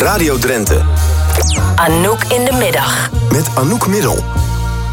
Radio Drenthe. Anouk in de middag. Met Anouk Middel.